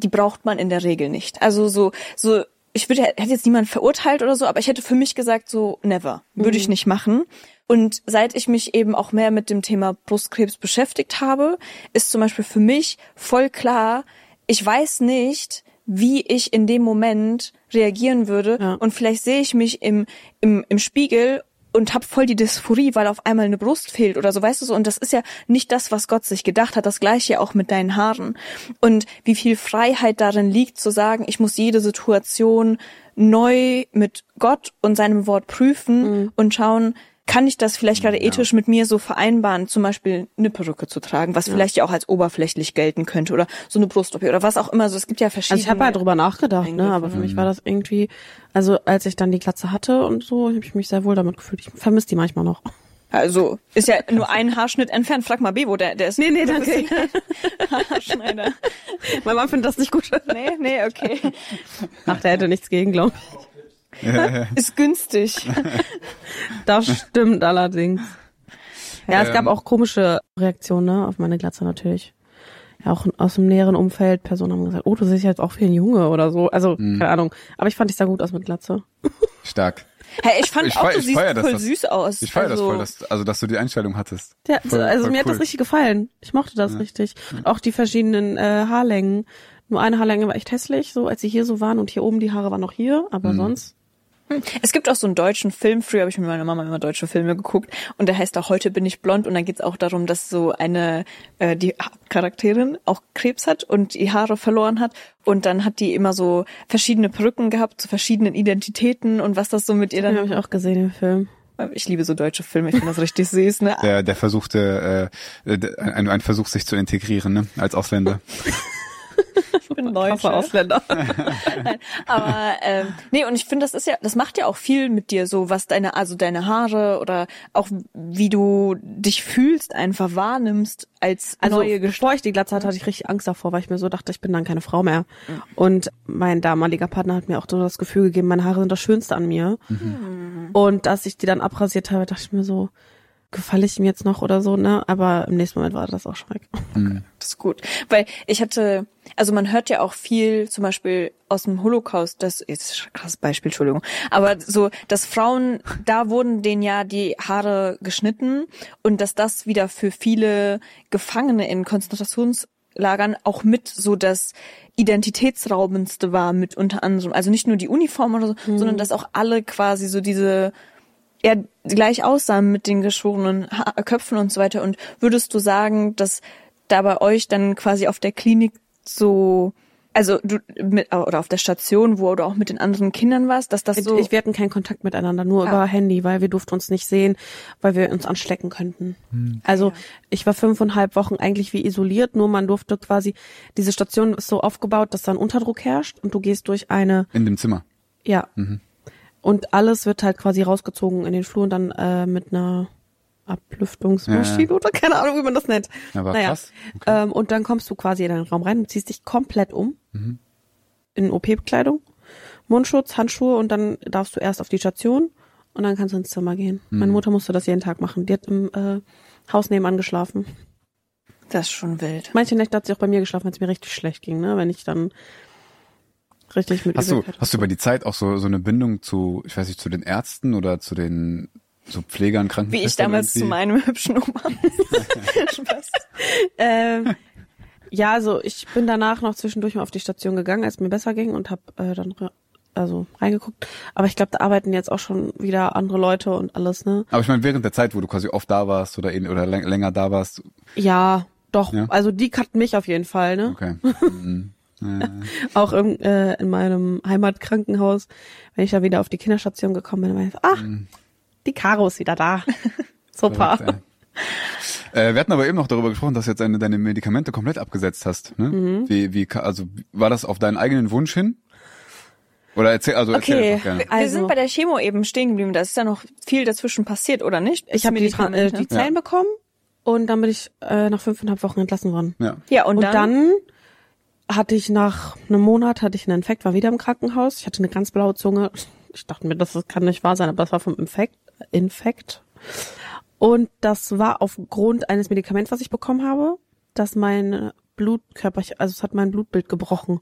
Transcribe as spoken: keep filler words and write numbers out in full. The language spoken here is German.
die braucht man in der Regel nicht. Also so, so, ich würde, hätte jetzt niemand verurteilt oder so, aber ich hätte für mich gesagt, so, never. Würde mhm. ich nicht machen. Und seit ich mich eben auch mehr mit dem Thema Brustkrebs beschäftigt habe, ist zum Beispiel für mich voll klar, ich weiß nicht, wie ich in dem Moment reagieren würde. Ja. Und vielleicht sehe ich mich im, im, im Spiegel und hab voll die Dysphorie, weil auf einmal eine Brust fehlt oder so, weißt du so. Und das ist ja nicht das, was Gott sich gedacht hat. Das Gleiche auch mit deinen Haaren. Und wie viel Freiheit darin liegt, zu sagen, ich muss jede Situation neu mit Gott und seinem Wort prüfen mhm. und schauen, kann ich das vielleicht gerade ja. ethisch mit mir so vereinbaren, zum Beispiel eine Perücke zu tragen, was ja. vielleicht ja auch als oberflächlich gelten könnte oder so eine Brust-O P oder was auch immer. So, es gibt ja verschiedene. Also ich habe halt drüber nachgedacht, Eingriffe. ne, aber für mich war das irgendwie, also als ich dann die Glatze hatte und so, habe ich mich sehr wohl damit gefühlt. Ich vermisse die manchmal noch. Also, ist ja nur ein Haarschnitt entfernt. Frag mal Bebo, der, der ist... Nee, nee, danke. Haarschneider. Mein Mann findet das nicht gut. Nee, nee, okay. Ach, der hätte nichts gegen, glaube ich. Ja, ja. Ist günstig. Das stimmt allerdings. Ja, ähm. es gab auch komische Reaktionen, ne, auf meine Glatze natürlich. Ja, auch aus dem näheren Umfeld. Personen haben gesagt, oh, du siehst jetzt auch wie ein Junge oder so. Also, mhm. keine Ahnung. Aber ich fand, ich sah gut aus mit Glatze. Stark. Hey, ich fand ich auch, feier, du siehst feier, voll das, süß aus. Ich feiere also, das voll, dass, also dass du die Einstellung hattest. Ja, voll, also voll mir cool. hat das richtig gefallen. Ich mochte das ja. richtig. Auch die verschiedenen äh, Haarlängen. Nur eine Haarlänge war echt hässlich, so als sie hier so waren und hier oben die Haare waren noch hier, aber mhm. sonst... Es gibt auch so einen deutschen Film, früher habe ich mit meiner Mama immer deutsche Filme geguckt und der heißt auch Heute bin ich blond und dann geht's auch darum, dass so eine, äh, die Charakterin auch Krebs hat und die Haare verloren hat und dann hat die immer so verschiedene Perücken gehabt zu verschiedenen Identitäten und was das so mit ihr dann... Den habe ich auch gesehen im Film. Ich liebe so deutsche Filme, ich finde das richtig süß, ne? Der, der versuchte, äh, ein, ein Versuch sich zu integrieren, ne, als Ausländer. Ich bin Deutscher. Ausländer. Nein, aber ähm, nee, und ich finde, das ist ja, das macht ja auch viel mit dir, so was deine, also deine Haare oder auch wie du dich fühlst, einfach wahrnimmst als also, neue Gestalt. Bevor ich die Glatze hatte, hatte ich richtig Angst davor, weil ich mir so dachte, ich bin dann keine Frau mehr. Mhm. Und mein damaliger Partner hat mir auch so das Gefühl gegeben, meine Haare sind das Schönste an mir. Mhm. Und als ich die dann abrasiert habe, dachte ich mir so, gefalle ich ihm jetzt noch oder so, ne? Aber im nächsten Moment war das auch schon weg. Mhm. Das ist gut. Weil ich hatte, also man hört ja auch viel, zum Beispiel aus dem Holocaust, das ist ein krasses Beispiel, Entschuldigung, aber so, dass Frauen, da wurden denen ja die Haare geschnitten und dass das wieder für viele Gefangene in Konzentrationslagern auch mit so das Identitätsraubendste war, mit unter anderem. Also nicht nur die Uniform oder so, mhm. sondern dass auch alle quasi so diese ja gleich aussahen mit den geschorenen ha- Köpfen und so weiter. Und würdest du sagen, dass da bei euch dann quasi auf der Klinik so, also du mit, oder auf der Station, wo du auch mit den anderen Kindern warst, dass das so... Ich, wir hatten keinen Kontakt miteinander, nur ah. über Handy, weil wir durften uns nicht sehen, weil wir uns anstecken könnten. Hm. Also ja. ich war fünfeinhalb Wochen eigentlich wie isoliert, nur man durfte quasi, diese Station ist so aufgebaut, dass da ein Unterdruck herrscht und du gehst durch eine... In dem Zimmer? Ja. Mhm. Und alles wird halt quasi rausgezogen in den Flur und dann äh, mit einer Ablüftungsmaschine ja, ja. oder keine Ahnung, wie man das nennt. Ja, war naja. krass. Okay. Ähm, und dann kommst du quasi in den Raum rein und ziehst dich komplett um mhm. in O P-Bekleidung, Mundschutz, Handschuhe und dann darfst du erst auf die Station und dann kannst du ins Zimmer gehen. Mhm. Meine Mutter musste das jeden Tag machen. Die hat im äh, Haus nebenan geschlafen. Das ist schon wild. Manche Nächte hat sie auch bei mir geschlafen, wenn es mir richtig schlecht ging, ne? Wenn ich dann richtig mit Hast du, hast du über die Zeit auch so so eine Bindung zu, ich weiß nicht, zu den Ärzten oder zu den so Pflegern, Krankenschwestern? Wie ich damals irgendwie? Zu meinem hübschen Oma. Spaß. ähm, ja, also ich bin danach noch zwischendurch mal auf die Station gegangen, als es mir besser ging und habe äh, dann re- also reingeguckt. Aber ich glaube, da arbeiten jetzt auch schon wieder andere Leute und alles, ne? Aber ich meine, während der Zeit, wo du quasi oft da warst oder in, oder läng- länger da warst. Ja, doch. Ja? Also die kannten mich auf jeden Fall, ne? Okay. Mhm. Ja. Auch in, äh, in meinem Heimatkrankenhaus, wenn ich da wieder auf die Kinderstation gekommen bin, war ich so, ach, mhm. die Caro ist wieder da. Super. Verrückt, äh, wir hatten aber eben noch darüber gesprochen, dass du jetzt deine, deine Medikamente komplett abgesetzt hast. Ne? Mhm. Wie, wie, also war das auf deinen eigenen Wunsch hin? Oder erzähl, also erzähl okay. einfach gerne. Wir also, sind bei der Chemo eben stehen geblieben. Da ist ja noch viel dazwischen passiert, oder nicht? Ich habe die, äh, die Zellen ja. bekommen und dann bin ich äh, nach fünfeinhalb Wochen entlassen worden. Ja, ja und, und dann, dann hatte ich nach einem Monat hatte ich einen Infekt, war wieder im Krankenhaus. Ich hatte eine ganz blaue Zunge. Ich dachte mir, das kann nicht wahr sein, aber das war vom Infekt. Infekt. Und das war aufgrund eines Medikaments, was ich bekommen habe, dass mein Blutkörper, also es hat mein Blutbild gebrochen.